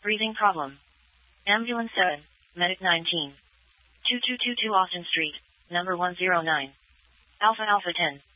Breathing problem. Ambulance 7, Medic 19. 2222 Austin Street, number 109. Alpha Alpha 10.